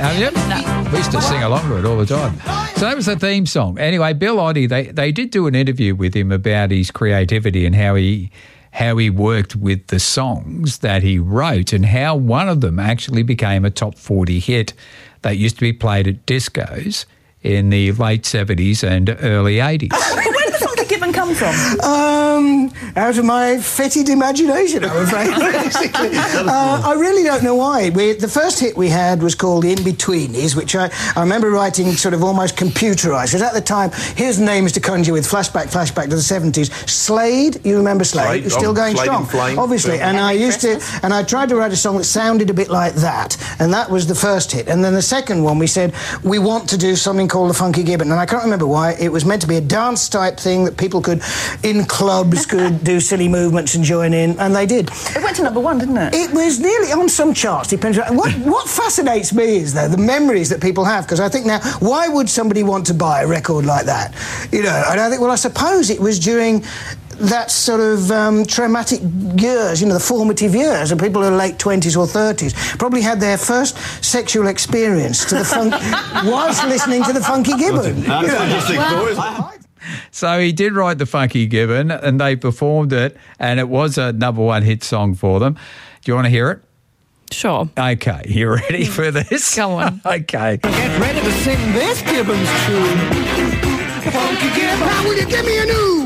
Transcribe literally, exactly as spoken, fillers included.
Have you? No. We used to sing along to it all the time. So that was the theme song. Anyway, Bill Oddie, they, they did do an interview with him about his creativity and how he how he worked with the songs that he wrote and how one of them actually became a top forty hit that used to be played at discos in the late seventies and early eighties. Where did the Funky Gibbon come from? Um, out of my fetid imagination, I'm afraid. Basically. Uh, I really don't know why. We, the first hit we had was called In-Betweenies, which I, I remember writing sort of almost computerised. Because at the time, here's names to conjure with, flashback, flashback to the seventies. Slade, you remember Slade? Slade, It's still oh, going Slade strong, in Flame. obviously. Yeah. And I Every used Christmas. to, and I tried to write a song that sounded a bit like that, and that was the first hit. And then the second one, we said we want to do something called the Funky Gibbon, and I can't remember why. It was meant to be a dance type thing that people could, in clubs, could do silly movements and join in, and they did. It went to number one, didn't it? It was nearly on some charts, depends. on- What, what fascinates me is, though, the memories that people have, because I think now, why would somebody want to buy a record like that? You know, and I think, well, I suppose it was during that sort of um, traumatic years, you know, the formative years, and people in late twenties or thirties probably had their first sexual experience to the funk whilst listening to the Funky Gibbon. You That's know. interesting, boys. So he did write the Funky Gibbon and they performed it and it was a number one hit song for them. Do you want to hear it? Sure. Okay, you ready for this? Go on. Okay. Get ready to sing this Gibbons tune. Funky Gibbon. Now will you give me a new?